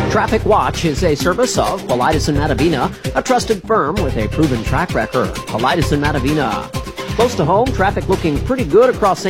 Traffic Watch is a service of Paulides and Matavina, a trusted firm with a proven track record. Paulides and Matavina. Close to home, traffic looking pretty good across St.